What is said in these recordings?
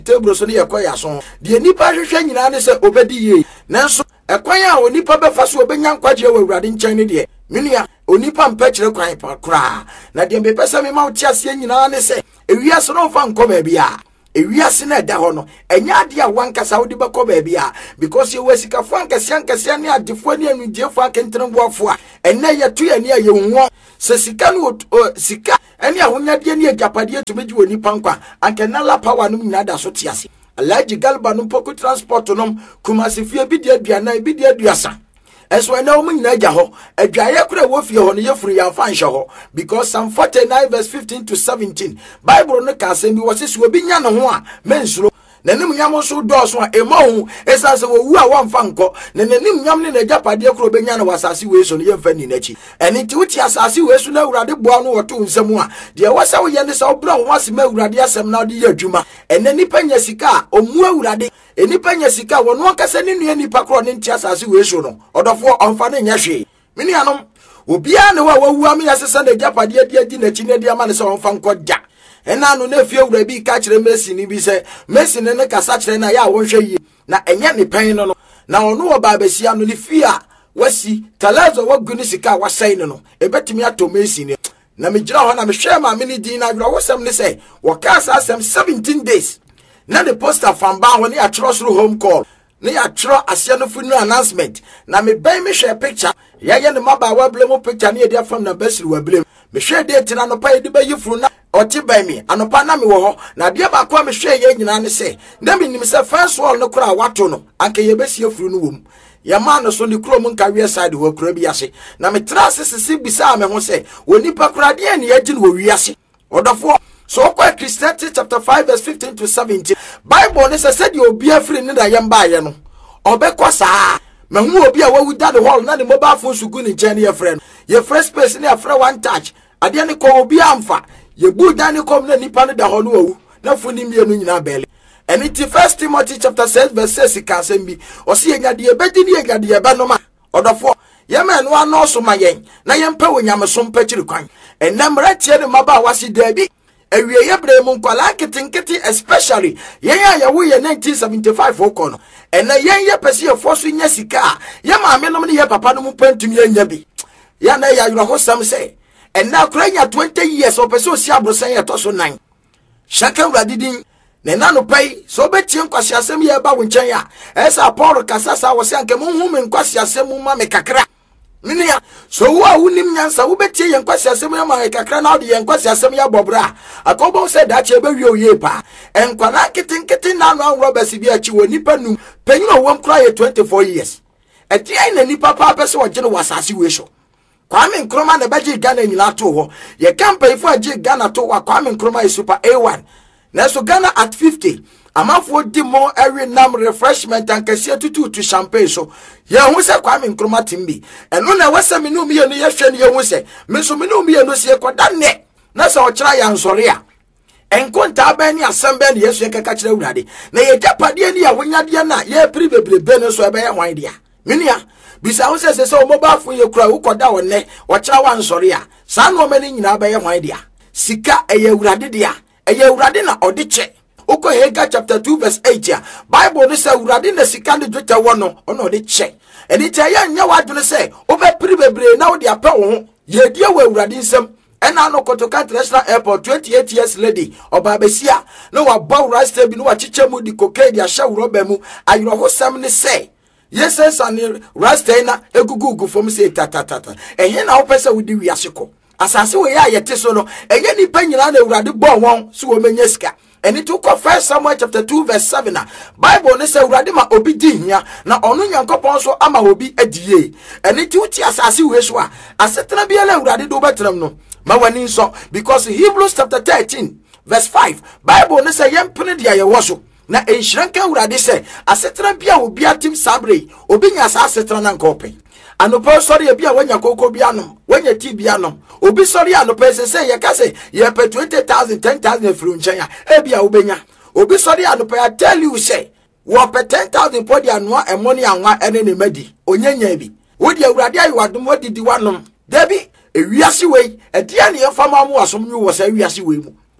table so ne yakoya so de nipa hwehwe nyina ne se obedi ye nanso ekwan a onipa befa so obenya nkwaje wa awurade nkyɛn ne de menua onipa mpɛkyere kwan pa kra na de mbepesa me ma wo tiase nyina ne se ewiase no fa nkɔ ba bia ewiase na da ho no enya ade a wankasa wo de bɛkɔ ba bia because you wasika fo ankase ne adefo ne anudiefo akentremboafo a enne yeto ye ne ayehwo se sika no sika ene ahonyade ne agapade tumegi woni pankwa ankenala power no nyina da so tiase alaji galba no poku transport no kumasi fie bi de aduana bi de aduasa eso ena wo nyina agya ho adwaye kura wo fie ho no yefuru yamfa nhye ho because Psalm 49 verse 15 to 17 Bible no ka asem bi wo sese obi nya no ho a mensuro nanim nyam so dɔɔso a emahu esase wo wu a wamfa nkɔ nanim nyam ne najapade kuro benya na wasase we so no yemfa ni nachi eni ti wuti asase we so na awurade boa no wɔto nsɛm a de wasa wo ye ne sa obra ho asem awurade asɛm na de adwuma ene nipa nya sika a omu awurade enipa nya sika wɔno akasa ne nua nipa kuro ne nti asase we so no ɔdɔfo ɔmfa ne nya hwe meni anom obia ne wa wawu am ya sesa najapade adi nachi ne de ama ne sa ɔmfa nkɔ ja ena no na fie wura bi ka kire Messi ni bi se Messi ne kasa kire na ya wonhwe yi na enye ne pen no na ono oba besia no ne fie a wasi talazo wagu ni sika wasai no ebetimi ato Messi ni na me gira ho na me hwe ma me ni din na wura wosem ne se wakasa asem 17 days na the poster fan ba ho ne ya trust home call ne ya tro asia no fu no announcement na me ban me hwe picture ya ye ne maba wa blem picture ne dia fam na basiri wa blem me hwe date na no pa de ba yifuru na oti by me anopa na me wo ho na de ba kwa me hwe ye nyina ne se na me nim se first wall no kura wato no anke ye besi afuru no wom ya ma no so ne kuro mu nka we side wo kura bi ase na me tra sisi bisa me ho se woni pa kura de ne yagi no wi ase odofo so kwa Christianity chapter 5 verse 15 to 17 Bible ne se said obi afiri ne da yemba ye no obekwa saa mahu obi a wawu da the hall na ne mobile phone sugu ne nche ne ye friend ye fresh space ne afra one touch ade ne ko obi amfa ye bu dan ne kom na nipa ne da ho no wawu na funi mienu nyina bele and it 1 Timothy chapter 6 verse 6 ka sembi o se nyade ye bedi ne nyade ye ba no ma odofo ye ma no ano so ma yen na ye mpa wonyam so mpa kiri kwan enam ratie ne maba wasi dabi awie ye bre mu nkwala kitinkiti especially yen ya wo ye 1975 okono ena yen ye pese ye foso nya sika ye ma me no ne ye papa no mu pantumi anya bi ya na ya yuro hosam se ena kuranya 20 years o pese o si abrosan ye to so 9 shaka uradidin ne nanu pai so betie nkwasi asem ye ba wo nchen ya esa Paul kasasa wo se anke mu hu me nkwasi asem mu ma me kakra minia so wo a wunim nyansa wo betie ye nkwasi asem ya ma kakra na odi ye nkwasi asem ya bobra akobo se da che be wi oye pa enkwala kitinkiti na no Robert bi achi wo nipa num penyo wo nkra ye 24 years eti ai na nipa pa pese wo gene wasase we so Kwame Nkrumah na baji Ghana nyina to ho ye campaign for agi Ghana to wa Kwame Nkrumah is super A1 na so Ghana at 50 amafo di mo every nam refreshment and kese tutu to champagne so ye hu se Kwame Nkrumah timbi eno na wasa me no ye no ye hwe ne ye hu se me so me no me ye no se koda ne na se o kira ya nsore a enkonta ba ni asembe ne yesu keka kira urade na ye japade ni a wonyade na ye pribebrebe no so ebe ye hwan dia minia bisa hu se o mobile phone ye kura ukoda wonne o kira wa nsore a sa no mani nyina ba ye hwan dia sika eye urade dia eye urade na odiche Oko Haggai chapter 2 verse 8 ya Bible ne say urade na sika ne dweta wono ono de che eni tie ya nya wadwene say obe bebre na wo de apɛ wo ho ye die wa urade nsem ena no Kotoka International Airport 28 years lady oba besia no wa baw rasta bi no wa chiche mu di koke di ahya wroba mu ayro hosam ne say yes and rasta na egugugu fom say tatatata ehye na wo pese wo di wiase ko asase we ya yete so no enye ni pa nyina na urade bɔ won so wo menya sika and it took 1 Samuel chapter 2 verse 7 Bible ne say urade ma obi di hia na onu Nyankopon so ama obi adie and it uti asase we so a asetena bia la urade do betram no ma wani so because Hebrews chapter 13 verse 5 Bible ne say yempene dia ye wo so na enhranka urade say asetena bia obi atim sabre obi nya asetena na nkope anopo sorry e bia wanya koko bia no wanya ti bia no obi sorry anopo say ye ka say ye pe 20,000 10,000 fru nchen ya e bia obenya obi sorry anopo I tell you say wo pe 10,000 podi anoa e money anwa ene ne madi onyanya bi wo di awurade ayi wadom wadidi wanom debi ewiase wei e dia ne yefama mu asom nyu wo say ewiase wei mu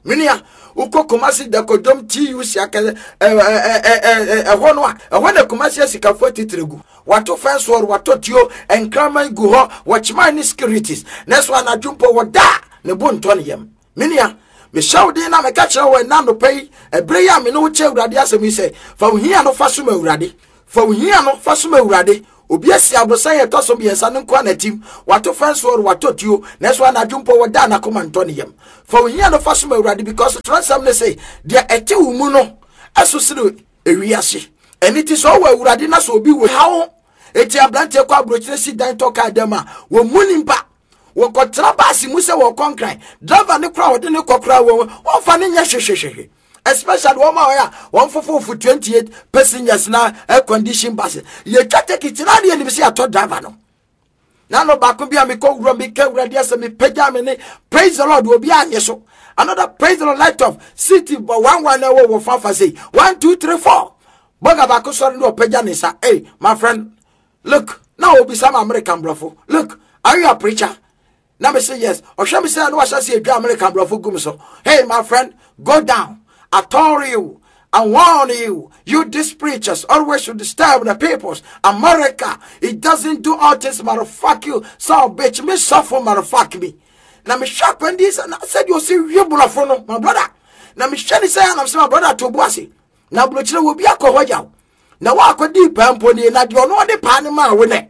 Minia uko Kumasi de kodom TU siaka hono a when the Kumasi sika 43 wato fence war wato tio enkraman gu ho watchman ni securities next one adwumpo woda ne bonto ne yam minia me shawde na me ka kire wo na no pay ebre ya me no che urade asemi se fa ohia no faso ma urade fa ohia no faso ma urade obi asi abosan ye toso bi ensa no kwa na tim wato fence war wato tio next one adwumpo woda na komanto ne yam fa ohia no faso ma urade because transam ne say dia ete umu no asosire ewiase eniti so wa urade na so obi wo hawo eti ablante kwa abrochire si dan toka adema wo munimpa wo kotra basi mu se wo konkran driver ne kra wo de ne kokra wo fa ne nya hwehwehwe especially wo ma ya won fofo 28 passengers na air condition bus ye twate kitina de ni bi se ato driver no na no ba ko bia me ko wuro me ka wurade ase me pagya me ne praise the Lord obi anye so another praise the Lord light of city but one na wo fa say 1 2 3 4 boga ba ko so no pagya ne sa hey my friend look now obi some American brofo look are you a preacher now me say yes or shall me say no shall say a American brofo gum so hey my friend go down I told you I warn you, you these preachers always should disturb the peoples. America, it doesn't do all this, motherfuck you. So bitch, me suffer, motherfuck me. Now me shock when this, and I said you see you bulafono, my brother. Now me shani say I'm saying my brother to Bossy. Now blochile will be a cohoja. Now walk with deep pony, and you know the panama winner.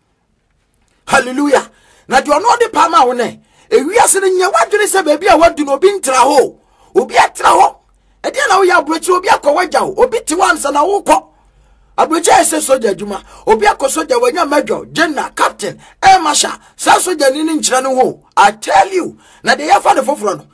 Hallelujah. Now you know the panama winner. If we are sitting here, what do they say, baby? I want to know being traho. Ubi a traho. E dia na wo ya abrochi obi akọwaja obi ti wansa na wo kọ abrochi ese soja adwuma obi akọsoja wanya major general captain air marshal sa soja ni nkyira no ho I tell you na de ya fa ne foforo no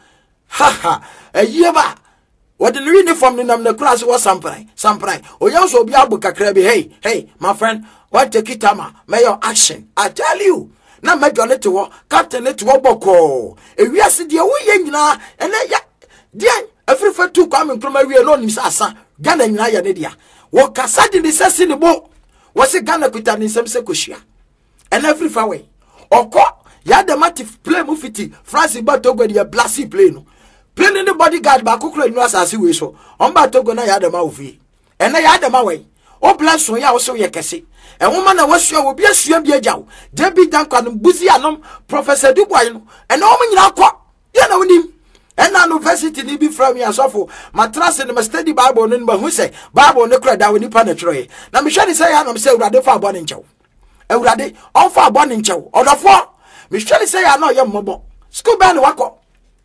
ha eyiye ba what the uniform ni nam na class was samprai oya so obi abu kakra bi hey my friend what take it ama mayor action I tell you na major ne to captain ne to boko ewiase de wo ye nyina ene ya dia every for two come from we alone is asa Ghana nyina ya ne dia wo kasa de sesi ne bo wo se Ghana kuta ne nsem se kohia and every far way okọ ya de matif play mu fiti France ba Togo de blasi play no play ne bodyguard ba kokoro nu asase we so on ba Togo na ya de ma ofi ene ya de ma we o bless so ya wo so ye kese e homa na wasua wo bi asua bi agyaw de bi dan kwa no buzi anom Professor Dubois no ene o nyina akọ ye na wonim and university ni bi from ya sofo matrase ne study Bible no ba hu say Bible ne kra da woni pa na tro na me hwe ni say ya na me say urade fa abo ne nchew urade on fa abo ne nchew odofo me hwe ni say ya na ye mmobo school ban wako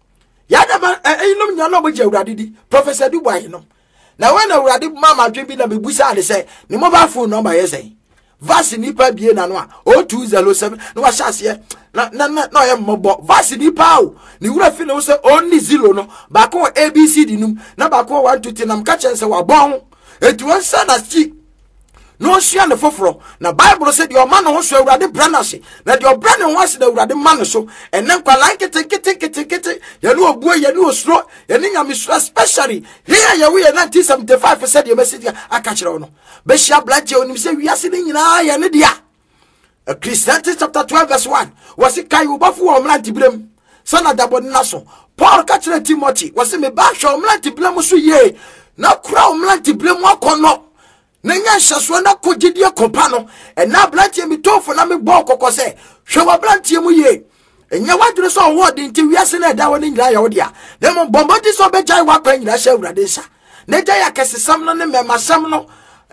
ya da ba eyinom nya no boje urade di Professor Dubois no na when urade mama dwen bi na be busa ade say ni mobile phone number ye say vasi nipa bie na no a 0207 no wa hyase na ye mmobo vasi nipa o ni wura fi no say only 0 no ba ko ABCD num na ba ko 1 2 3 nam ka chense wa bon etu ansa na chi no sua ne foforo na Bible say the man no so urade branase na the brand no was the urade man so enen kwa like kete ye no obuo ye no osro ye ni nyame so especially here ye we 1975 said the message aka kire no be hia blache onim say wiase ni nyina ye ne dia Ecclesiastes chapter 12 verse 1 was it kai ubafu o mlanti blem sana dabo na so Paul ka kire Timothy was me ba hwa o mlanti blem so ye na kura o mlanti blem akono nenya hyaso na kogidie kopa no na blantie mi tofo na me bo kokose hwe wa blantie mu ye enya wadure so wo de nti wiase na da woni nyira ya wo dia na mo bombodi so be jai wa kwa nyira hya urade sha na jai akesesam no ne memasam no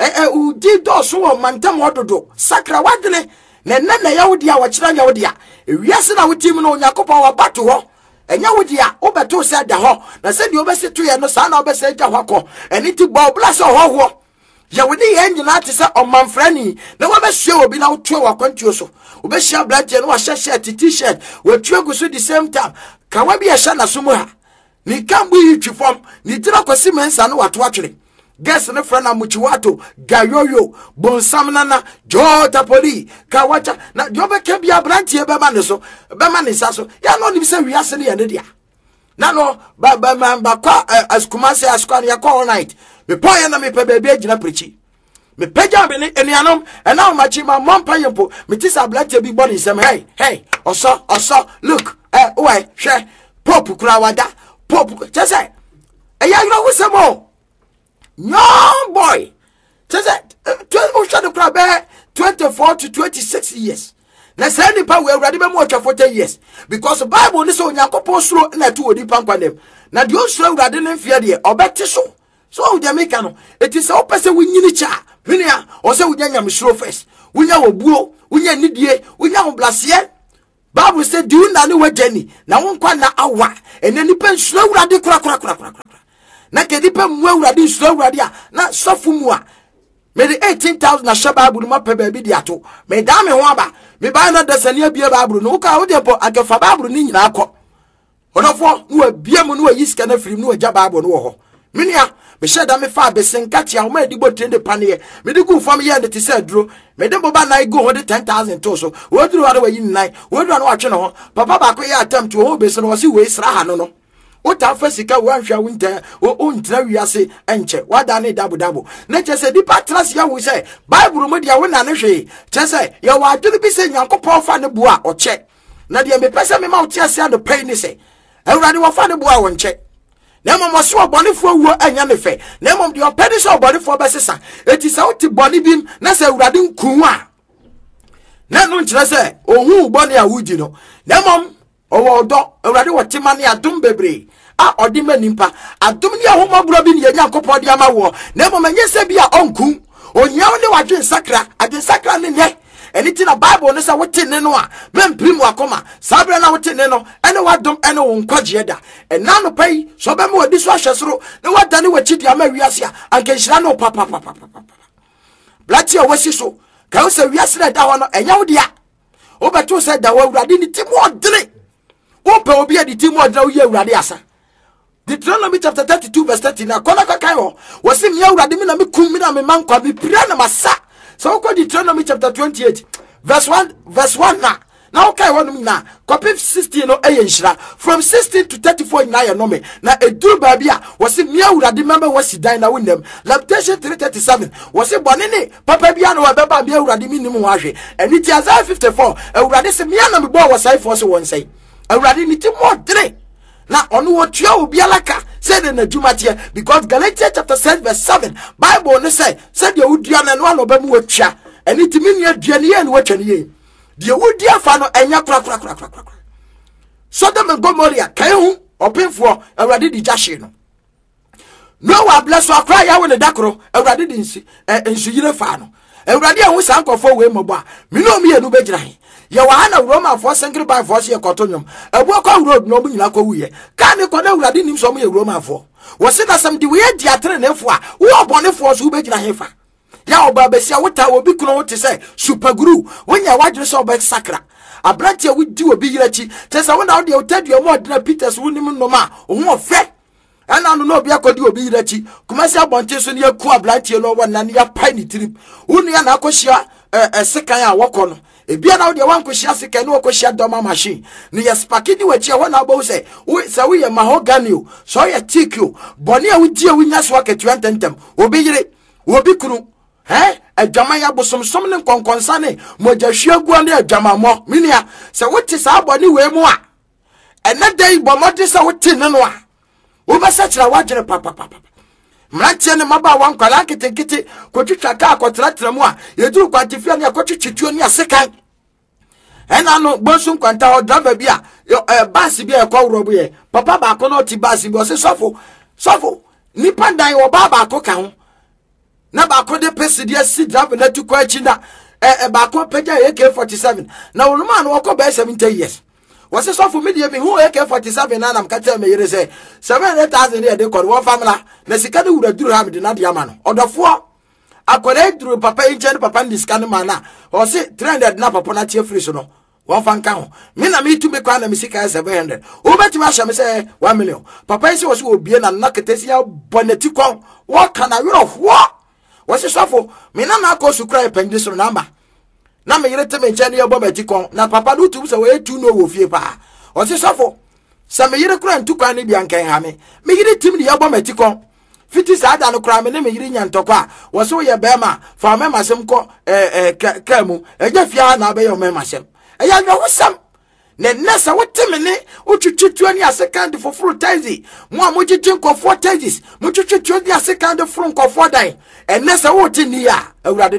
udi do so wo mantam ododo sakra wadene na ya wo dia wo kira nya wo dia wiase na wo tim no onyakopa wa bato ho enya wo dia wo beto se da ho na se di obeseto ye no sa na obese ja hwako eni ti bo blase ho ya wodi ye nyina te se omanfrani na wo behwe obi na wotwe wakwantuo so wo behia blatie no wa hye t-shirt wo twe gusu the same time ka wa bi ehya na somu ha ni kambu yi twifom ni tira kwasi mensa no wato atwere guess ne frana muchiwato gayoyo bonsam nana jota poli ka wacha na jobe ke bia blatie be ma ne so be ma ne sa so ya no ni se wiase ne ya ne dia na no ba kwa askumase askwan ya all night me poye na me pe bebe agina prechi me peja be ni enianom ena o machi ma mompa yempo me tisa blatie bi body sem hey oso look why hwe pop kura wada Pope, just say, a young with some more. Young boy, just said, 24 to 26 years. Na say nipa we awurade be mo 40 years because the Bible ni so Onyankopon suro na tu odi pankwa dem na de osuro awurade ne mfie de obete so de make no eti se opese wunyini cha hwene a o se wunya nyamsuro first wunya wobuo wunya nidie wunya hoblase Bible say do na ne wagani na wonkwa na awa ene nipa nsuro awurade kura na ke nipa mu awurade nsuro awurade a na sofu mu a me the 18,000 na shaba Bible ma pe ba bi de ato me da me ho aba me ba na dasania bia Bible no ka wo de po akefa Bible ni nyina akọ onofo no abia mu no ayiska na firim no agya Bible no wo ho menia me sheda me fa besenka tia ho ma di botre de pane me di gu fam ye de te say duro me de boba na go ho de 10,000 to so wo duro wa de wayi nai wo duro na wa twe no ho papa ba ko ye attempt wo be so no si we sra ha no Ota fasika wanhwa winter o ntra wiase enche wada ne dabo na chese di patras ya wo se Bible mu dia wo na ne hwe chese ya wa aduru bi se Nyankopon fa ne bua oche na dia me pese me ma oti ase ado pay ni se awurade wo fa ne bua wo nche na mom so obonefo wuo anya ne fe na mom dia pedi so obonefo besesa eti se oti boni bim na se awurade nkun a na no nchire se ohun boni a wuji no na mom owo odo awurade wo tema ne adom bebre a odima nimpa adom ne ahomabro bi ne Nyankopon de ama wo na mom anyese bi a onku onyaw ne wadwen sakra adwen sakra ne nye enithi na Bible ne sa wote ne no a bemprim akoma sabre na wote ne no ene wadom ene wo nkwaje da ena no pai so be me wadi so ahwesoro ne wadane wachidi ama wiase a ankenhira no papa blati o wasi so ka wo se wiase na da ho no enya wo dia wo beto se da wo awurade ni timo odene wo pe obi adi timo odene wo ye awurade asa Deuteronomy chapter 32 verse 13 na kona kakai ho wo se me awurade me na me kum me na me mankwa me pira na masa so ko Deuteronomy chapter 28 verse 1 na okay wonum na copy 16 no eyenhira from 16 to 34 na ye no me na eduru ba bia wo se me awurade member wasi dan na wonam Lamentation 3:37 wo se bone ne papa bia no wabeba bia awurade mi nim ho ahwe eni ti Isaiah 54 awurade se me na me bo wo sai for so won sai awurade ni ti mo dre na onu wo tua obi alaka say na dwumatie because Galatians chapter 6 verse 7 Bible ne say de wudua na no ano ba mu watua eni ti menu aduane ye na watwane ye de wudia fa no enya kra Sodom and Gomorrah kai hu opemfo awurade di jashe no wa bless wa kra ya wo ne dakoro awurade di nsu yire fa no awurade a hu sankofo we mobo a me no me enu begira he ye wa ha na Roma for singre by force ye kotonyom ebu ko road no mu nyina ko wuye ka ne ko na awurade nim so mo ye Roma for wo se na sam di we di atre na efo a wo obonefo so begira he fa ya oba besia wota obi kuno wote say super guru wonya wadwere so oba sakra abrante wudi obi yirachi tesa wona wode otadua mo odena Peters wonim no ma ohu ofe ana no obi akodi obi yirachi kumasi abonte so ne yaku abrante no wona ne ya pai ni trip wonu ya na akohia sekan a wokọ no ebia na wode wankohia sekan no wakohia doma machine ne ya spakidi wachi a wona abo say we ye mahogany o so ya tikio boni a wudi a wunya so aketua ntentem obi yire obi kunu adwama ya bosomsom ne konkonsa ne mogahwe agua ne adwama mo minia se wote sa abone we mu a ene dai bomode se wote ne no a wo besa kira wagere papa mratie ne maba wankwala ketekete kotwitwa ka akotratra mu a yeduru kwatifia ne akotwitwituo ne asekan ena no bonsu kwanta ho driver bia bus bia ekowro boye papa ba ko no ti bus bi o se sofo nipa dan wo baba ko ka ho na ba ko de presidia si driver na tu kwa achi na ba ko peja AK47 na wonuma no ko ba 70 years wose so for media me hu AK47 na nam ka tell me yere say 700,000 e de ko wo family na sika de wura duru ha me de na de ama no odofo akwara duru papa inche papa ndiskan ma na o se 300 na papa na tie free so no wo fanka ho me na me tu me kwa na me sika 700 wo beti ma sha me say 1 million papa isi wo so obie na na ketesi ya boneti kon wo kana wero ho wose sofo me na na akosu kra epende so namba na me yire teme nche ne yebo matikon na papa no tu se we tu no wo fie pa wose sofo se me yire kra ntu kwa ne bia nkan ha me yire tim ne yebo matikon fiti sa ada no kra me ne me yire nya ntokwa wose wo ye be ma fa me masem ko kamu eja fie ha na be ye me masem eya no wosam ne nessa what temene uchuchu ani second for fruit taxi mo amojitin ko for taxis mo chuchu ani second front ko for dan and nessa what ni ya awurade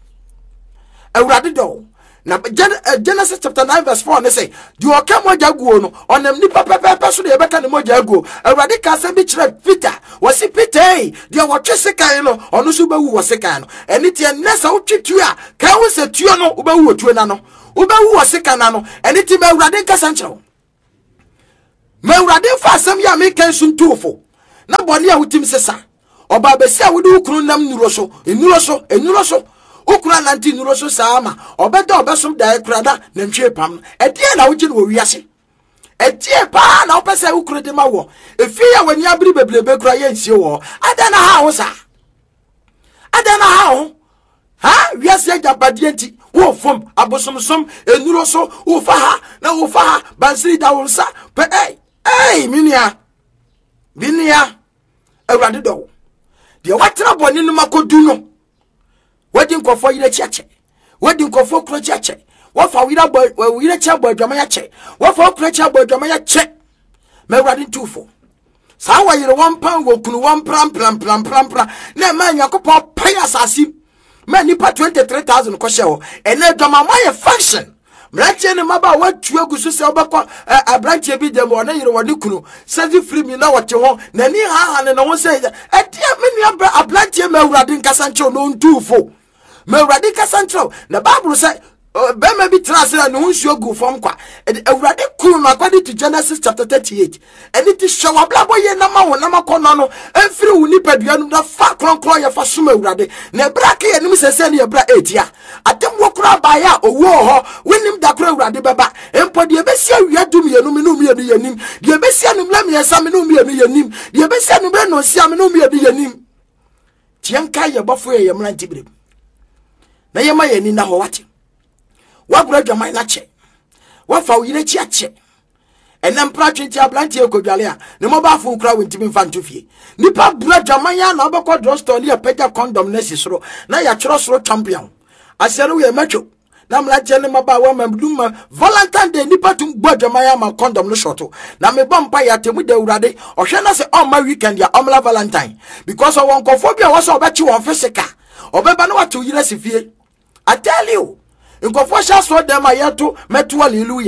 do na Genesis chapter 9 verse 4 ne say do o ka moja guo no onam ni papa so de beka ne moja guo awurade ka se bi kire Peter wasi Peter de wo twesekan no ono so bawu wosekan no eni tie nessa wo twetwe a ka wo se tuo no wo bawu otuo na no wo bawu wosekan na no eni tie ba awurade nka sanchero ma awurade fa asem ya me kan suntufo na bone a wutim sesa oba besi a wo de ukunu nam nuro so ukura nanti nuro so sama obeda obesom da kurada na ntwe pam edie na wogi no wiase edie pa na opese ukuru de mawo efi ya wani abiri beblebe kura ye nsie wo ada na ha wo sa ada na ha wiase jabadie nti wo fom abosomsom enuro so wo fa ha na wo fa ha bansiri da wo sa pe binia awurade do de watena boni no makodu no wedding kofo yire chiache wedding kofo kro chiache wo fa wira chia boy dwama ya che wo fa kro chia boy dwama ya che me wradin tufo sa wa yire 1 pound wo kunu 1 pram na ma yakopon pay asasi ma nipa 23000 ko shewo ene dwama ma ye function mrache ne maba watu agusu se obakọ abranche bi dem ona yire woni kunu sazi free mi na wote ho na ni ha ne no se etia me ni abranche ma wradin kasancho no ntufo me wradin kasancho na Bible say be ma bi trase na hunsuo gu fom kwa wradin kunu no according to Genesis chapter 38 and it is show ablabo ye na ma wona makono no enfiri wuni padua no da fa kronkron ye fa suma wradin na brake ye nim sese ne bra etia atem wokura ba ya owo ho wenim da kura wradin beba empo de besia wia dum ye no me no me no yanim de besia no mla me sa me no me no yanim de besia no bre no sia me no me no yanim tianka ye bofo ye mra ntibire na ye ma ye ni na ho wate wagura dwaman na che wafa uyire chi ache enem pratwenti ablantie kodwale a ne mo ba fo kura wentimi mfa ntofie nipa bura dwaman ya na obekọ drugstore ne pega condom na sisoro na ya choro soro champion asere we macho na mlaje ne maba wa mamduma Valentine Day nipa tum gbo dwaman ya ma condom no shoto na me bompa ya temu de urade ohwe na se on my weekend ya omla Valentine because of one kofobia was obechi won physical obeba na watu yire sifie. I tell you nkofo sha so dem ayeto metu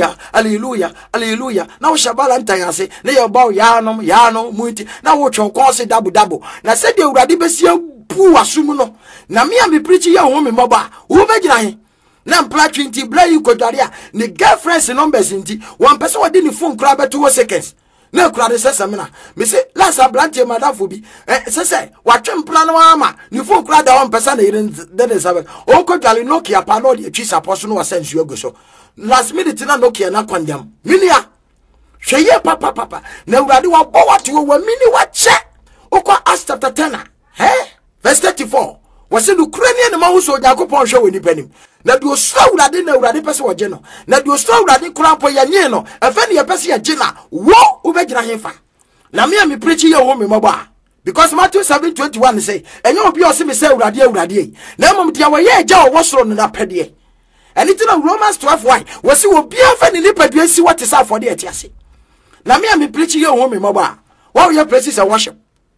hallelujah na wo sha Valentine ase na ye bawo ya no muti na wo twon ko se dabo na se de urade besia pu asum no na me am preach ye ho me moba wo begina he na mpla 20 bra yi kodware a ne girlfriends numbers nti one person wodi ni phone kra beto 2 seconds na kra de sesemina me se last ablantie madafo bi se watwe mpla no ama ni phone kra da one person na yire de sabe o kodware Nokia pa no de twi support no wasensu agoso last minute na Nokia na kwandam minia hweye papa na urade wa bo wate wo mini wa che okwa Acts chapter 10 verse 34 wase no Ukrainian ma wo so Yakobon hwe woni panim na do so urade na urade pese wo je no na do so urade kurampo yanye no efe ne pese ye je na wo ubegina hefa na me preach ye wo me moba because Matthew 7:21 say enye obi o se me say urade na mom dia wo ye ja wo soro no na pede anything in Romans 12:1 wase wo bia fa ne nipadua si what is afode etiase na me preach ye wo me moba wo ye praises and worship.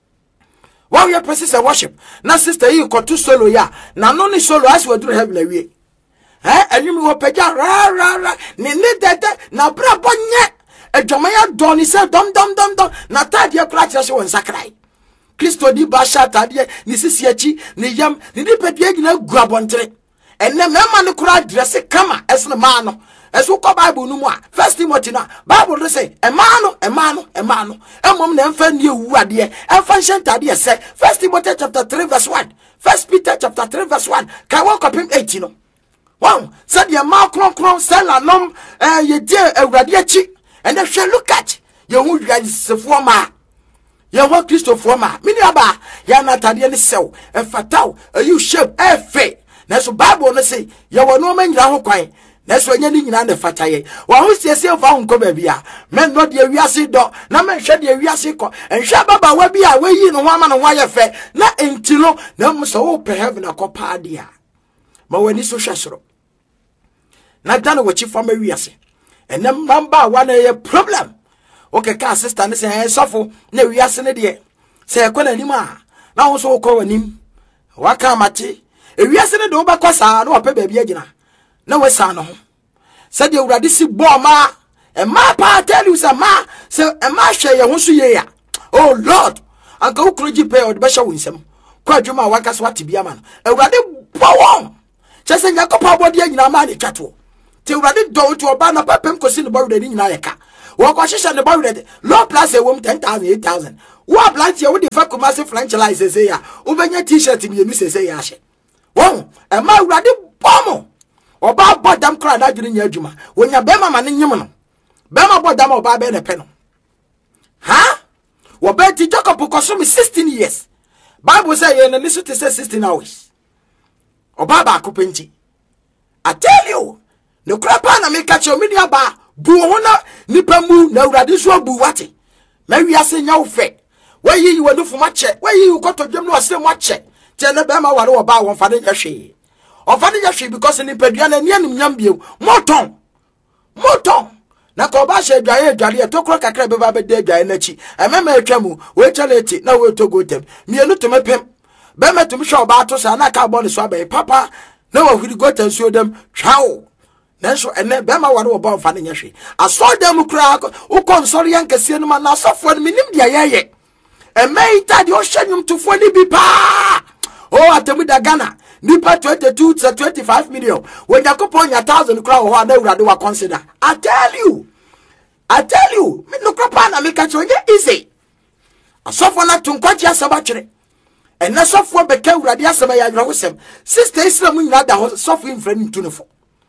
While your presence and worship, na sister you got to solo ya. Na no ni solo as we do heaven away. And you will pay ra ni dede na bra bonye. E jomaya doni se dom. Na tadia kratia se won sakrai. Kristo di basha tadia ni sisi echi ni yam ni di pedie gina guabontre. Enne mema ni kura dress kama esne mano. Esu ko Bible no mu a First Timothy na Bible say emano emom na emfa nie wu ade emfa nhentade say First Timothy chapter 3 verse 1 First Peter chapter 3 verse 1 ka wo kopim 18 no wow said ye ma kron sela nom ye die awurade achi and if you look at ye hu wiasefo ma ye ho Christopher ma mini aba ya na tade ne sew efataw you shape efe na so Bible no say ye wo no ma nyira ho kwan na so nya ni nyina na fataye wa ho siesie fa ho ko ba bia men no de wiase do na men hwe de wiase ko enhwe baba wa bia we yi no ho ama no ho ayefe na entilo na mo so wo pe heaven akopa dia ma wani so hwesoro na dan wo chi fa ma wiase and them number one a problem. Okay, can sister and say suffer ne wiase ne de say kwena nima na wo so ko wanim waka mate e wiase ne de wo bakọ saa na opa baabi agina na we saa no say de urade si bo ma e ma pa tell you say ma say e ma hwe ye ho so ye ya oh lord anka wo kroji pay o de be hwe wo nsem kwa adwuma waka so ate bia ma no urade bo won say nyakopa body agina ma ne twato te urade do to oba na papem kosi ne bo urade nyina ye ka wo kwa hwehwe ne bo urade low plus e wom 10,000 8,000 wo blind here wo dey fa commercial franchise say ya wo benya t-shirt mi emi say ya hye won e ma urade bomo oba bodam kra da dwene nya adwuma wonya be mama ne nyim no be ma bodam oba be ne pe no ha wo be ti Jacob koso me 16 years Bible say ye na nisu te say 16 hours oba ba akopenti I tell you no krapa na me catch o me dia ba bu ho na nipa mu na urade so bu wate ma wiase nya wo fe wayi wanu fuma che wayi ukoto dwem no ase mo che te na be ma ware wo ba won fa de hwe o fa de hwe because ni padua na ni anim nyam bio moton na ko ba hwe adwaye to kro kakra be ba be de adwaye na chi emema atwamu we chaleti na we to go tem mienu to mepem be metum hwe ba to sa na ka bo ne so abai papa na wa huri go tan so dem twawo nanso ene be ma ware wo ba fa de hwe aso dem kra ko konsori yankase no ma na asofo no minim dia yeye emeita di oshenyum to fo ni bi pa oh atemu da Ghana nipa 22 to 25 million when yakopon ya 1,000 kra ho na urade wa consider I tell you me no krapa na me catch onye easy asofo na tunkwaji asaba twere ena sofo be ka urade asaba ya dwa hosem sister islam nyina da sofo infra ni tunefo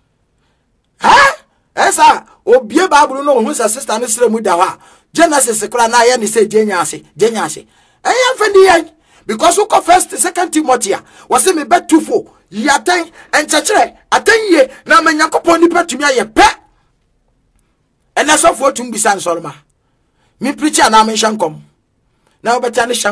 ha esa obie babulu no hu sa sister no islam da ho Genesis kra na ye ni say jenyase eya fendi ye because who first second Timothy was me bet 2:4 yaten enchechere atenye na manyakopon ni patumi aye pe ena so for tum bisan sorma me preacher na me shankom na obeta ni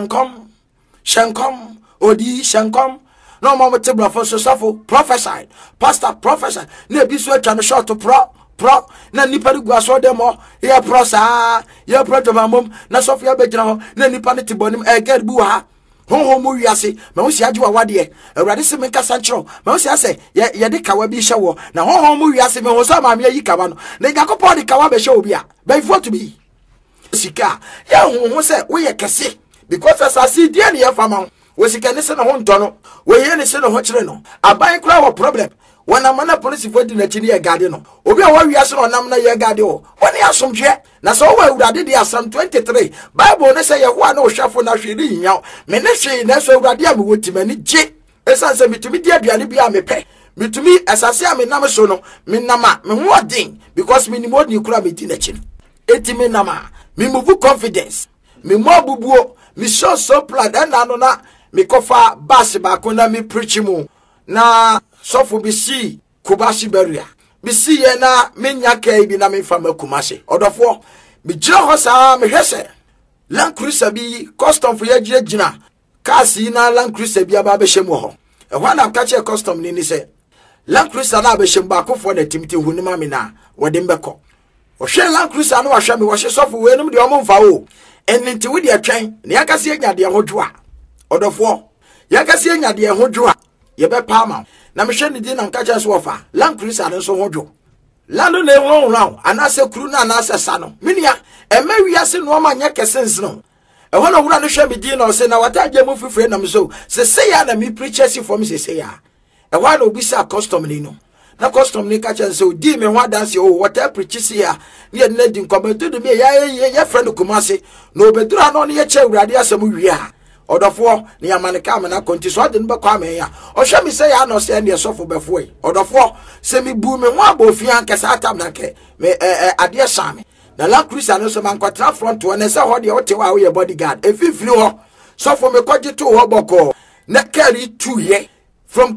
shankom odi shankom no mo te brofo so sofo prophesied pastor prophesied na bi so atwa no short pro na nipa gu aso dem o ye pro sa ye pro to mamom na sofia be gina ho na nipa ne tibonim e gad bu ha ho mo wiase ma wo si ajiwa wade awurade se menka sanchro ma wo si ase ye de kawa bi hye wo na ho mo wiase me ho so ma me yi kawa no na yakopɔ de kawa be hye obi a be for to be sika ye ho se wo ye kese because as I see dia ne ye fama wo sika ne se no ho ntono wo ye ne se no ho kire no aban kura wo problem wana mana police for di na chini ye gade no obi a wa wiase no nam na ye gade wo woni asomhwe na so wo awurade di asam 23 Bible ne say ye ho na ohwafo na hwe ni nyaw me ne hwe na so awurade a me wotimani je esan se mitumi di aduane bi a me pe mitumi asase a me nam so no me nama me ho odin because me ni modi kura me di na chi eti me nama me move confidence me mo bubuo me show so plan na no na me kofa bass ba ko na me preach mu na sofo bisi kubasi beria bisi ye na menya kai bi na me fama kumase odofo me jira ho sa me hwese Land Cruiser bi custom for ye gina kasi na Land Cruiser bi aba be hyemu ho e ho na ka che custom ni se Land Cruiser na be hyem ba akofo na timti huni ma me na wode mbekọ o hwe Land Cruiser na wa hwe me wo hye sofo we num de o mo mfa o ennti wo de atwan na yakase anya de ho dwoa odofo yakase anya de ho dwoa ye be pa ma na me hwe ni di na nka che so ofa Land Cruiser no so ho dwo lando na ehwo hwo anase kuru na anase sa no minia ema wiase no ma nya kesens no ehwo na wura no hwe me di na se na wataje mu fifre na me so se ya na me preachers for me se ya ehwo na obi sa custom ni no na custom ni ka che so di me ho dance o wata preachers ya ne na di nkometo de me ya friend kumase no obedura no ne ye che urade asem wi a odofo ne yamaneka amena konti so ade nbe kwa me ya o hwe mi se ya no se ne sofo befo e odofo se mi bu me ho abofia ankesa atam na ke me ade same na Land Cruiser no so man kwatra front one se ho de wote wa wo ye bodyguard efifiri ho sofo me kwaje to ho boko na carry 2 ye from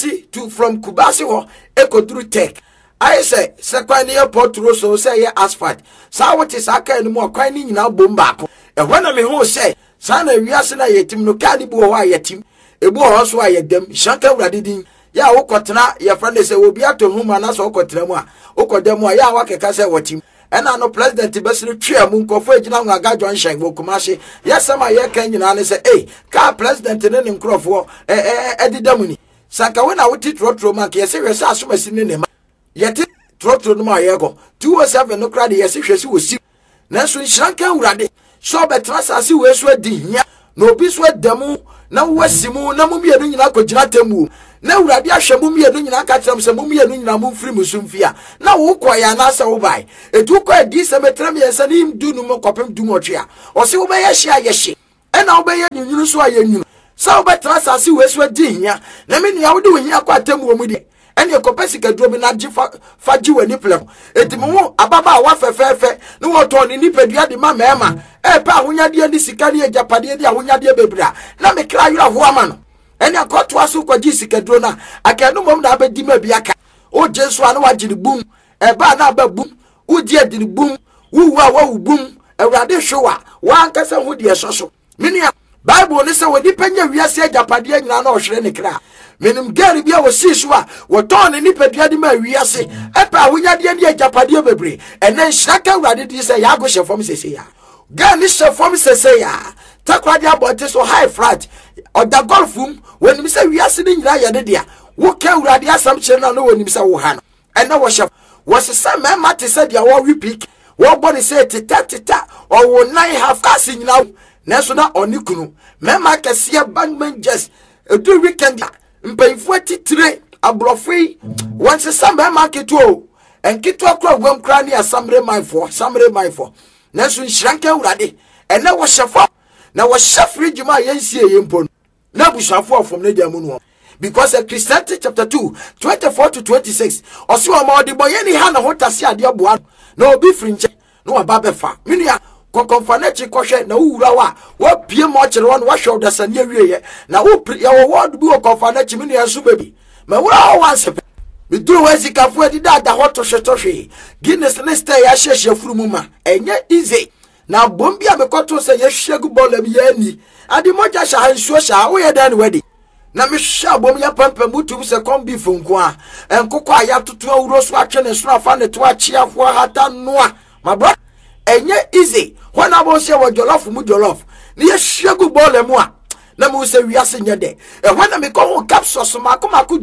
Kubasi ho ekoduru tech I say sekwan airport road so say ye asphalt sa wote sa kan ni mo kwan ni nyina bom baako e ho na me ho say sana wiase na yetim no ka ni bu ho ayetim ebu ho so ayedam shanka wradedin ya wokotena ye friend say obi ato huma na so okotena mu a okodemu a ya wakeka say watim ena no president besiri twa mu nkofo agina ngaga John Shen Bokumashi yesama ye kan nyina ne say ka president ne nkrofo edidam ni sanka we na wuti trotro man ke yesi hwese asomasi ne ma yeti trotro no ma yego 207 no krade yesi hwese wosi nanso nhranka awurade so betra sase we so adi hia na obi so adamu na wasimu na mumienu nyina kogina temu na awurade ahwe mumienu nyina ka tram se mumienu nyina mumfiri musumfia na wo koya na asa wo bai etu ko adi se metram yesa ni mdu no mkopem du motwea o se wo be yehia yehye ena wo be ye nyunu so ayenyu sa wo betra sase we so adi hia na me nua wo de wo hia kwa temu wo mu de ene kopesi ka duro bi na gifa faji wani plem etimo ababa wa fefefe ne wo to ni nipadua de ma mema pa ahonyade ni sika ne agapade de ahonyade bebra na me kra yura ho ama no ene akoto aso kwaji sika duro na akanu mom na abedi ma biaka o jesu anu wagiri bum ba na ba bum udi adiri bum wuwa wa bum awrade hwewa wa ankasa ho de soso minia bible ne se wodi panya wiase agapade nyina na ohwere ne kra menim gari bia wo siswa wo ton ni padua de ma wiase epa ahonyade de agapade bebre ene nhyaka awrade di se ya go hyefom sese ya ga ni hyefom sese ya takwade abote so high flat oda golfum wonim se wiase ni nyira ye de dia wo ka awrade asam kire na no wonim se wo ha no ene wo hyef wo sese me mate se dia wo repeat wo body se tita o wo nine half kasi nyina neso na onikunu me ma kese bangman just do weekend mpayifo titire abrofei wonse samba market o enkito akwa gwam kra ne asamre maifo neso nhranka awurade ene wo hyefo na wo hyefri djuma yensie yempo na bushafo ofom ne dia mu no because Christianity chapter 2 24 to 26 osi o ma odi boye ni ha na hotase ade aboa na obi frinche no ababefa minua kokonfanechi kohwe na uwura wa pie mo kire won wa hwe dasane awieye na wo ya wo word bi kokonfanechi minua enso baby ma wura wanse mi duro wasikafu adi da hoto hwetohwe Guinness ne stay ya hyehye furu ma enye easy na bombi abekoto se ye hwegu bola bi yani adi moja sha hansuo sha wo ye dan wedi na me hwa bom ya pampa mutum se kombi fonko a enkoko aya toto awuro so atwe ne so afa ne to achiafo hata noa my brother enye easy when abo se wo jollof mu jollof ni ye hwegu bola mu a na mu se wiase nye de when me ko capsule so makomako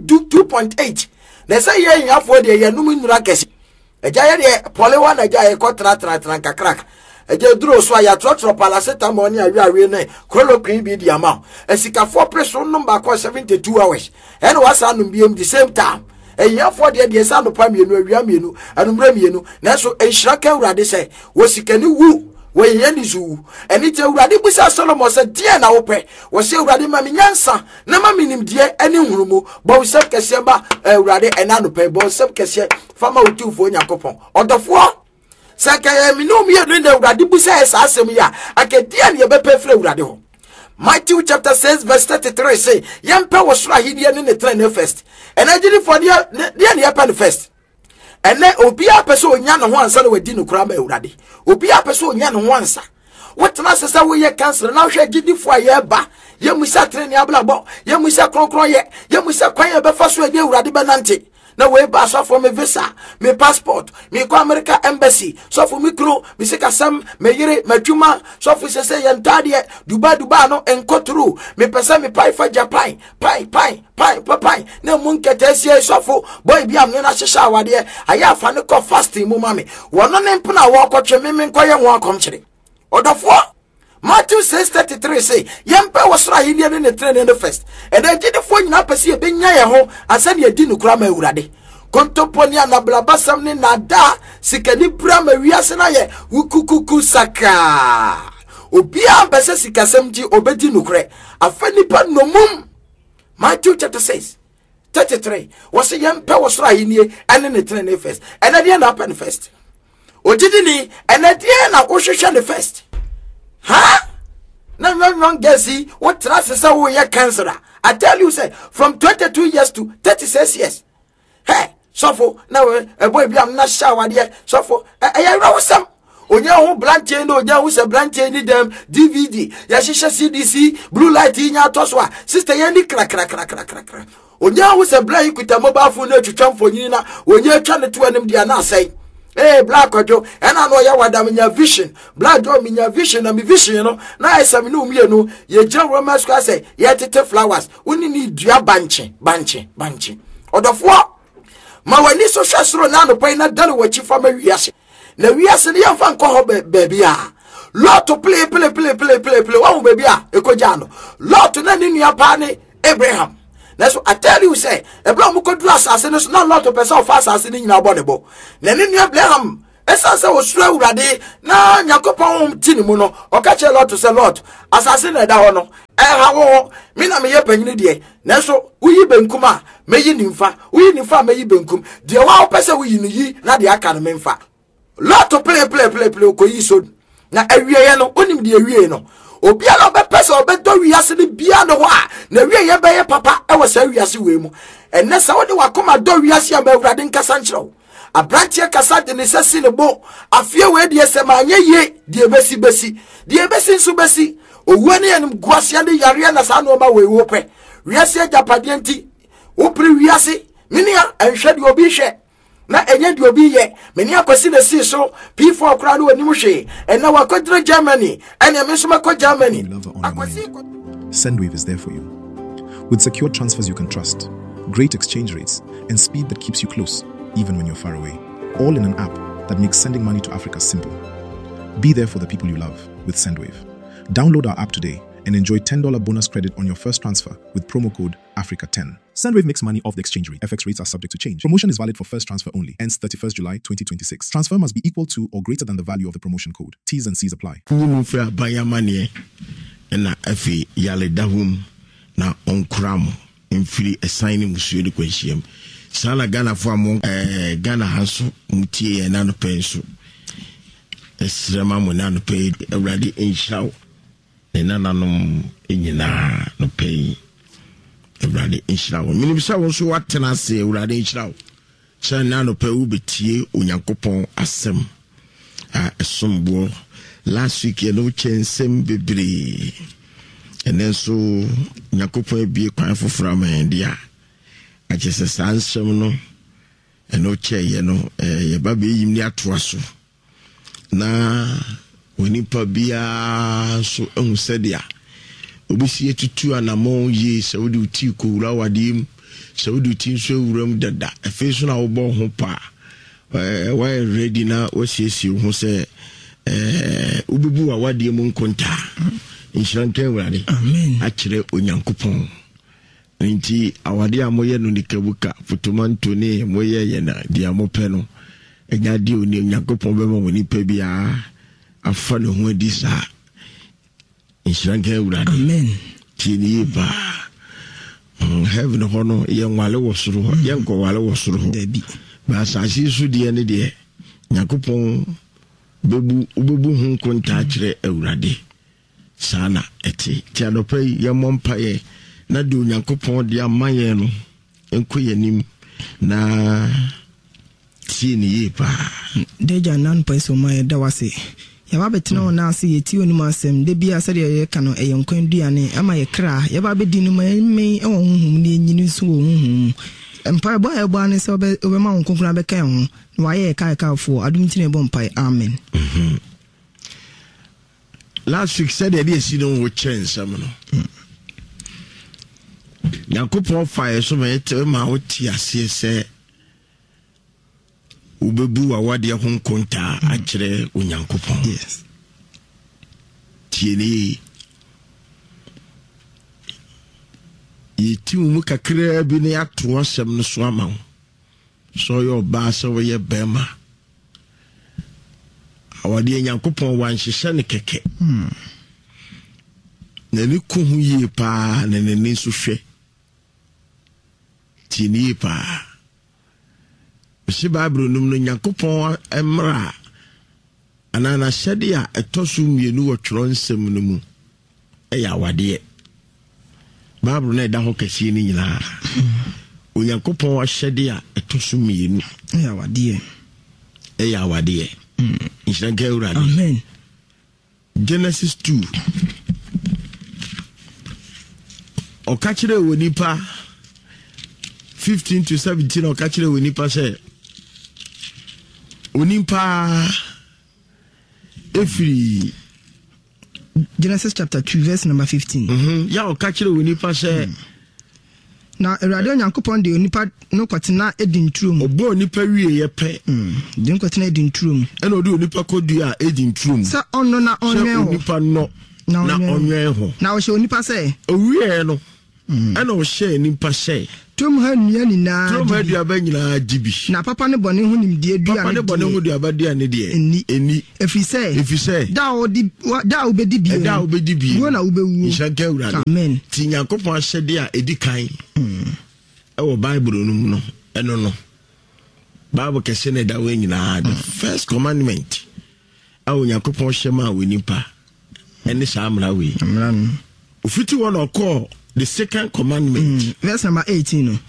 2.8 na se ye yafo de ye num nura kesi eja ye de polewa na eja ye ko tra kakrak eja duro so ya trotro paracetamol ni awi ne chloroquine bi di ama esikafo preso number ko 72 hours and was anum bi the same time yafo de sa no pa mienu awia mienu anumra mienu na so enhiraka awurade se wo sikani wu wo yeni zu eni te awurade busa Solomon se die na wo pe wo se awurade ma me nyansa na ma minim die eni hurumu bo sep kese ba awurade ena no pe bo sep kese fama utufo nyakopon odofo saka ya minum ye no na awurade busa esa asem ya akadie ne be pe fra awurade ho Matthew chapter 6 verse 33 say yempe wo sura hidie ne trene first enagiri for dia ne yapen first ene obi apese onya no ho ansa na wadi no kura ma awurade obi apese onya no ho ansa wotena sesa wo ye cancer na hwe gidi fo aye ba ye musa trene ablabo ye musa kronkron ye musa kwan ye be fa so adi awurade be nante na we ba so for me visa me passport me ko America embassy so for me kro me se kasam me yire madwuma so for se ye ntade duba no enkoturu me pesa me pai fa Japan pai na munkete sie so for boy bia me na hyehya awade aya fa ne ko fasting mu mame wono ne mpona wo kotwe me nkoye ho akomkyere odofo Matthew 6:33 say yempe wasra hidie ne trene ne first and then gidefo nyina pese e benya ye ho asane adi no kura ma awurade kontoponi anablabasam ne nada sikani bra ma wiase na ye wukukuku saka obi ambese sikasem ji obedi no kure afani pa nomum Matthew chapter 6:33 was yempe wasra hidie ane ne trene first and then na happen first ojidini and then na ohwehwe ne first huh? No, Gessi, what trust is how we are cancer? I tell you, say, from 22 years to 36 years. Hey, so for now, a boy, I'm not sure what yet. So for a row some onya ho blanche no onya ho se blanche ni dem DVD ya hihye CDC blue light nya atoso a sister ye ni kra onya ho se blanche kuta mobile phone na twetwa mfonyi na onya atwa ne to anim dia na asai black ojo ena no ya wada menya vision black do menya vision na me vision no na esa me no mie no ye gira Roma square say ye tete flowers uni ni dua banche odofo ma wani so hwesoro na no pai na dale wachi fa ma wiase na wiase ne yamfa nko ho baby a lot to play wa wo baby a ekoja no lot na ni nua pa ne Abraham. That's what I tell you, say, a blow could do assassins, not lot of person of assassin in our body. Then in your blame, as I was slow ready, now Yakopon Tinimuno, or catch a lot to say lot, assassin at Dahono, how Mina me yepen day. Naso, we ben kuma, may you nympha, we nympha may you benkum, the wow person we in ye, not the academy fa. Lot to play, coiso. Now every year no, only the area obiara obepese obedo wiase ne bia no ho a na wie ye beye papa e wasa wiase we mu enne sa wode wakoma do wiase am awurade nkasa nkyerɛw abrantie kasa de ne sesi ne bo afie we de esema anye ye de besi nso besi owuo ne yanim guase ne yare na sa no ma we wo pɛ wiase japade nti wo pri wiase minia enhwe de obi hwe na enye de obi ye meni akwasi na si so P4 kra no anim hwe and na wakodre Germany and ya menso makɔ Germany. Sendwave is there for you with secure transfers you can trust, great exchange rates, and speed that keeps you close even when you're far away, all in an app that makes sending money to Africa simple. Be there for the people you love with Sendwave. Download our app today and enjoy $10 bonus credit on your first transfer with promo code Africa10. Sendwave makes money off the exchange rate. FX rates are subject to change. Promotion is valid for first transfer only. Ends 31st July 2026. Transfer must be equal to or greater than the value of the promotion code. T's and C's apply. Na afi yale dahum na onkram mfiri assign musuo de kwanhiem sana Ghana fo am Ghana haso mutie na no penso esrema mo na no pe awrade enhiraw na nanom enyina no pe awrade enhiraw mini bisa won so watena se awrade enhiraw sana na no pe wo betie onyankopon asem esombo. Last week you know chensem bebre and then so Nyakopo be kwan foforo ma dia a chese sansem no eno che ye no ye ba be yim ni atoa so na wonipa bia so ehu sedia obisi etutu anamo ye se wodi uti ko wura wadim se wodi uti so wuram dada efe so na wo bo ho pa why ready na wo siesi ho se ububu awade mu nkonta inshirante wurade amen akire onyankopon nti awade amoye no nikabuka fotomanto ne moye ye na dia mope no enya di oni onyankopon be ma woni pa bia afa no ho adi sa inshirante wurade amen tini ba heaven hono ye nwale wosoro ye nko wale wosoro dabi ba sa su die ne de nyakopon bebu hun konta kire awurade sana eti ti adopai ye mompaye na de onyankopon de amaye no enko yanim na ti ni yipa deja nan paiso maye da wase ya ba betina wona ase yeti onum asem de bia se de ye ka no eyenkwan duane ama ye kra ya ba bedi no me e won hunhum ne nyini so won hunhum empire boy e boane se obe ma won konkuna be kan ho na waye ka fo adum tine bo mpai amen. Last week said there is no chance no Yakopon fire so me tell ma oti ase se ubebu awade ho nkonta akire onyankopon. Yes. Tieni yiti mu kakra bi ne ato asem no so ama so yo ba so ye bema awade nyankopon wan hyehyɛ ne keke na ne kohu yie pa na ne so hwɛ tini pa si Bible num no nyankopon emra anana hyɛde a ɛtɔso mienu wɔ twerɛ nsɛm no mu ɛyɛ awade Bible na ɛda ho kɛse ni nyina onyankopon ahyɛde a ɛtɔso mienu ɛyɛ awade Inshanka urade. Amen. Genesis 2. Okachire wonipa 15 to 17 okachire wonipa say onipa efiri Genesis chapter 2 verse number 15. Ya okachire wonipa say na Awurade Onyankopɔn de onipa no kwatena edintrum. Obo onipa wie ye pe. De kwatena edintrum. Ena odi onipa kodua edintrum. Sa onno na onwe ho. Onipa no na onwe ho. Na o hye onipa say owie no. Ena o hye onipa say Trom ha nua nyina. Trom ha duaba nyina gibi. Na papa ne bone ho nimdie dua. Papa ne bone ho duaba dia ne de. Eni. Efise. Da obedi bi. Da obedi bi. Wo na obewu. Inshanka urade. Amen. Ti Nyankopon ahyede a edi kan. Ewo Bible no mu no. Eno no. Bible kese ne da we nyina. The first commandment. Awo Nyankopon hyema we nipa. Ene sa amra we. Amra no. Ofiti won okọ the second commandment. Verse number 18 no.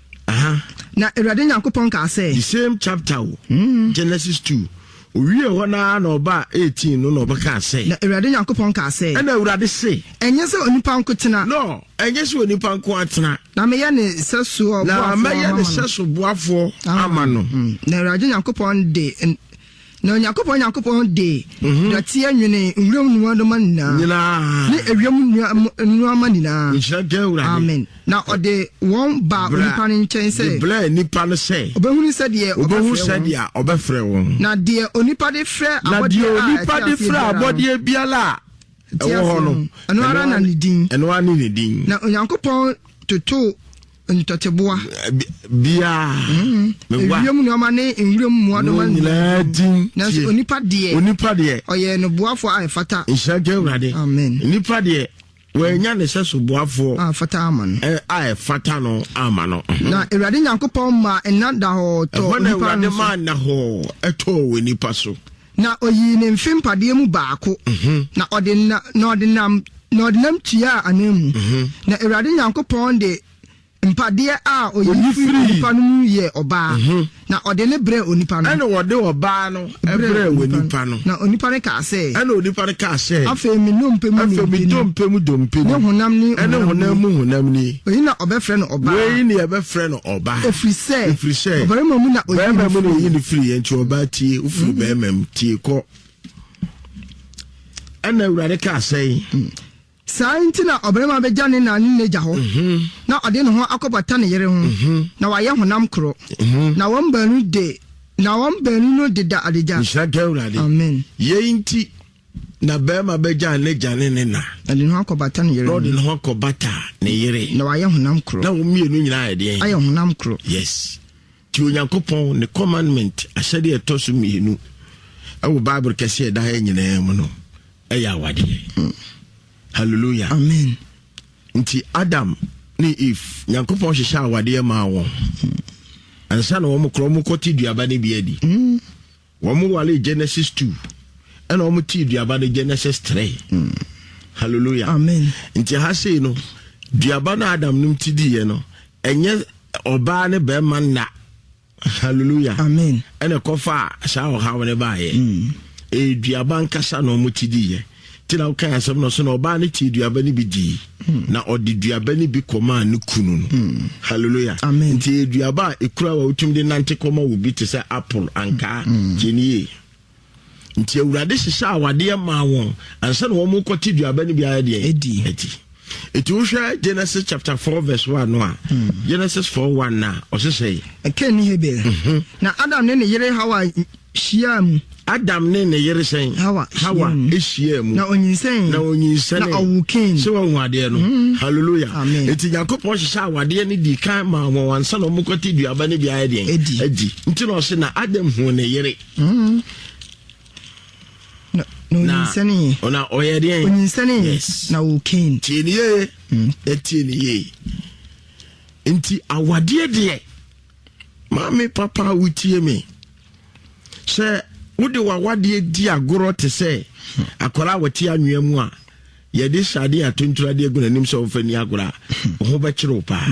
Na Awurade Nyankopon ka say the same chapter Genesis 2. Owie ho na oba 18 no no baka say. Na Awurade Nyankopon ka say. Na Awurade say. Enye se onipa nkotena. No, enye se onipa nko atena. Na me ye ne seso boafo. Na me ye ne seso boafo ama no. Na Awurade Nyankopon de na Nyankopon de dati anwene nwuram nuadoma nina ne ewiem nuama nina. Amen. Na ode won ba onipa ne nchen se bla nipa no se obehunu se de obefre won na de onipa de frɛ abode biala ewo ho no eno ara na ne din na Onyankopon toto ntoteboa bia ewiem nuama ne nwuram muadoma nina din na onipa de oye no boafo a fata. Inshanka urade. Amen. Onipa de wenya ne seso boafo fata amano fata no amano. Na Awurade Nyankopon ma enada ho to onipa no ma na ho eto wonipa so na oyi ne mfimpade mu baako na ordinam tua anemu na Awurade Nyankopon de mpade a oyifiri onipa no ye oba na ode ne bre onipa no ana wode oba no ebre onipa no na onipa ne ka se ana onipa ne ka se afa mi dompemu ne honam ni ana honam ni oyi na obefre no oba we ni ebefre no oba efrise obere mamu na oyi ni free enti oba tie ufuru be mam tie ko ana urare ka se Sainti na obrema beja ne na ne gya ho na ode ne ho akobata ne yere ho na waye honam kro na won banu no de da adeja. Amen. Yeinti na bema beja ne jane ne na ade ne ho akobata ne yere ho de ne ho akobata ne yere na waye honam kro na wo mienu nyina ade aye honam kro. Yes. Ti Onyankopon ne commandment ahyade etoso mienu awu Bible kese da ha nyina mu no eya wade. Hallelujah. Amen. Nti Adam ni Eve Nyankopon hyehyɛ awade ma won. Ansa na wɔn kro mu kɔti duaba ne bi adi. Wɔn wale Genesis 2. Ɛna wɔn ti duaba ne Genesis 3. Hallelujah. Amen. Nti ha sei no duaba na Adam nim ti di ye no enye oba ne be man na. Hallelujah. Amen. Ɛna kɔfa saa ɔhaw ne ba ye. Duaba nkasa na wɔn ti di ye. Tina uka asem no so na oba ne ti duaba ni bi di na odi duaba ni bi koma ne kunu no. Hallelujah. Amen. Nti duaba ekura wa utum de nante koma wo bi te se apple anka genie. Nti Awurade hyehyɛ awade ma won ansa na wo mo kɔti duaba ni bi ayɛ de edi. Eti wo hwɛ Genesis chapter 4 verse 1 no a Genesis 4:1 na ɔsesɛ eken ni Hebel na Adam ne yere Hawa hyiam. Adam ne yere sen Hawa ehia mu na onyinsɛn na awuken se wo ade no. Hallelujah. Amen. Eti Nyankopon hyehyɛ awade ne di kan ma wansa na mo kɔti duaba ne bi ayɛ de edi. Nti na ɔse na Adam hu ne yere na onyinsɛn ona ɔyɛ de onyinsɛn na awuken tie ne ye etie ne ye. Nti awade de mama papa wutie me se wode wawade di agoro te se akola wati anwea mu a ye de sade atontura de aguna nim se wo fani agora ho be kire pa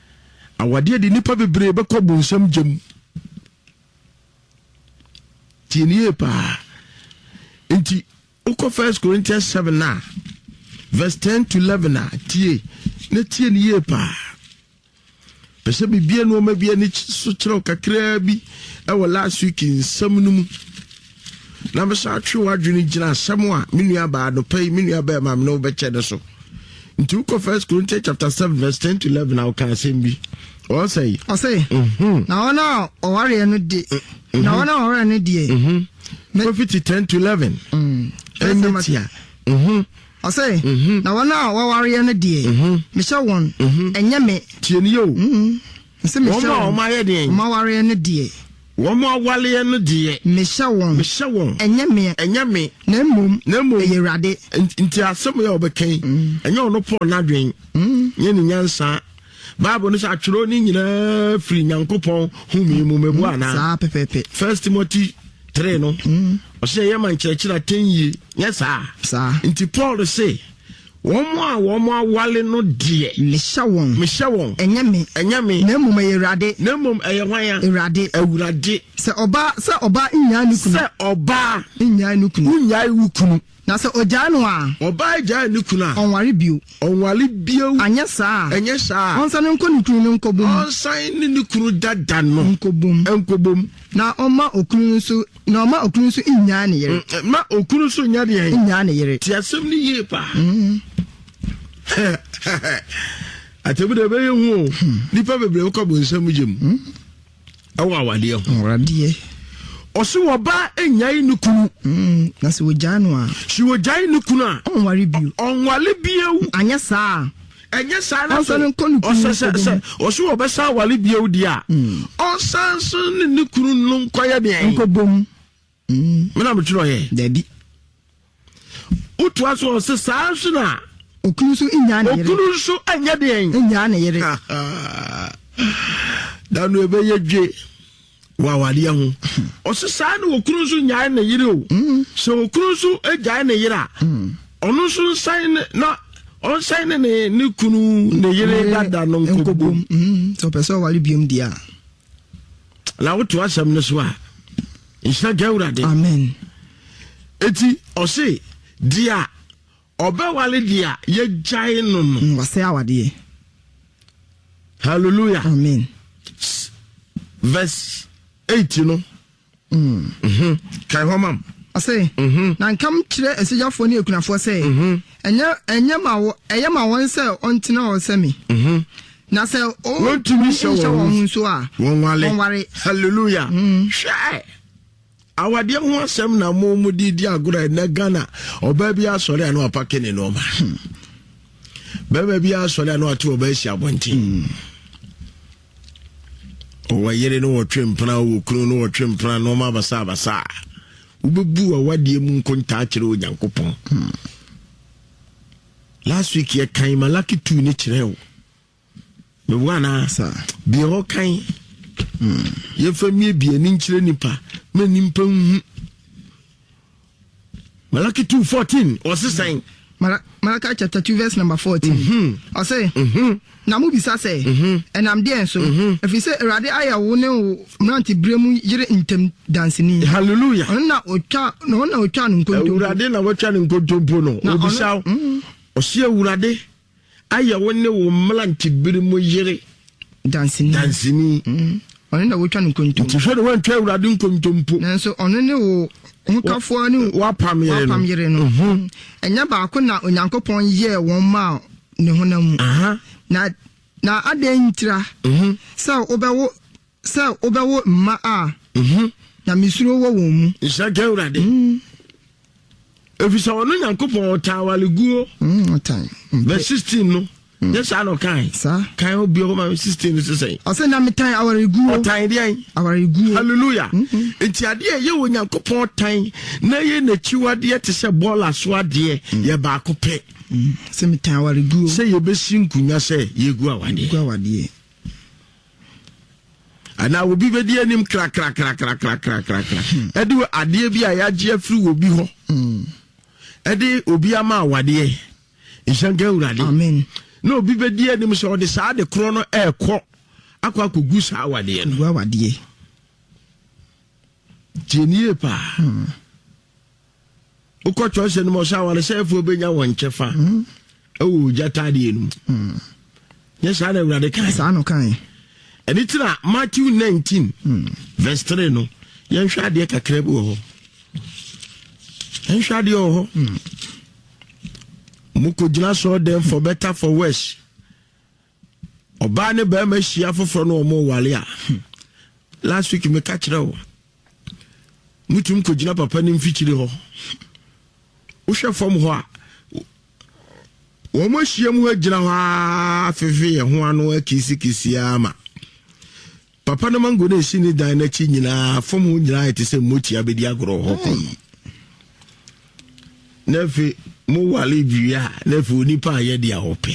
awade de nipa bebre be ko bonsam jam tienie pa nti uko 1 Corinthians 7 na verse 10 to 11 na tie na tie ni ye pa pese bibia no ma bia ni so kire kakra bi e wo last week nsam no mu na me sa twe wadwene gina asem a menua ba do pay menua ba ma no be che de so nti uko 1 Corinthians chapter 7 verse 10 to 11 now can say bi o say na ona o ware no de na ona o ware no de Prophet 10 to 11 emetia I say na wana wa ware no de me sha won enye me tieni yo se me sha o ma ye de ma ware no de wo ma wale no de me sha won enye me na mum eyirade nti asem ye obekan enye ono Paul na dwen ye ni nyansa Bible no sa tworo ni nyina firi Nyankopɔn humi mu mebu ana sa pepepe 1 Timothy 3 no o se ye man kyerɛkyerɛ 10 yi yes sa nti Paul say wo mo awale no de me sha won enye me na mum eyirade na mum eye hwan awurade se oba nya ni kunu se oba nya ni kunu unya wukunu na se oja no a oba ja ni kunu a onware bio anya sa enye sa onsa ne nkonu kunu ne nkobom onsan ni kunu dada no nkobom na oma okunu nso nya ne yere ma okunu so nya ne yere ti asem ni ye pa atebu de be hu nipa bebre ko bo nsam gem awa wade ho wade osi wo ba enyai nukunu na se wojano a si wojai nukunu a onware bio anya saa na so osese osi wo be saa wale bio di a onsan so ne nukunu no nkoya de en nkobom mena mturo ye dabi utu aso se saa so na okunu so nya de en nya ne yere danu ebe ye dwe wa wale ho osesa na okunu so nya ne yere o so okunu so eja ne yere a onu so san na on san ne kunu ne yere dada no nkobom so person wale biom dia la wotu asem ne so a insha gawrade amen eti ose dia oba wale dia ye jai no wase awade hallelujah amen verse 8 no kai homam ase na nkam kire esejafo ne ekunafo se enya ma won se ontena o se mi na se o want to be won so a won wale hallelujah hwe awade ho asem na mo didi agora na Ghana oba bi asore anu apake ne no ma baba bi asore anu atu oba esi abonti o yere no wotwe mpra wo kunu no wotwe mpra no ma basa ubebu awade mu nkonta akire Onyankopɔn last week ye kan Malaki 2 ni kire wo me wana sa bi ho kan ye famie bi ani nkire nipa me nimpa hu Malaki 2:14 o se saying Malachi chapter 2 verse number 14 I say na mu bisa say enam de so if you say Erade aya wo ne mranti bremu yire ntem dansini hallelujah na otwa no nkonto Erade na watwa ne nkontompo no obisa o se Erade aya wo ne wo mranti bremu yire dansini ono na watwa ne nkonto tihwe de wantwa Erade nkontompo nanso ono ne wo nkafo ni wapam yire no enya ba ko na Onyankopɔn ye won ma ne honam na adentira se obewo ma a na misuro wo won mu isa Erade efisa wono Nyankopɔn tawaleguo time verse 16 no yes I know kai obi o ma 16 is say I say na me time awareguo time dey hallelujah enti ade ye wo Nyankopɔn time na ye na chiwade te se bola so ade ye ba ko pe say me time awareguo say ye be sinkunya say ye gu awade ana obi be die nim kra edi ade bi a ya je afri obi ho edi obi ama awade ishange Erade amen no obi be die nim so de saa de kro no ekọ akwa kogu saa awade no awade tienie pa ukọ chọọchị no mo sha wale sefo benya won chefa ewu jata de enu yes ana urade kan sa no kan eni tira Matthew 19 verse 3 no yen hwa de kakra bi ho yen hwa de ho muko gina so dem for better for worse oba ne ba ma hia foforo no mo wale a last week me ka kire wo mutum ko gina papa ne mfichire ho wo hwe fom ho a wo mo hia mu agina ho afefe ye ho ano akisi ama papa no mango ne shi ni dan na chi nyina fom ho nyina ete se mochi abedi agro ho nefe mo wale bia nefe onipa ye dia hope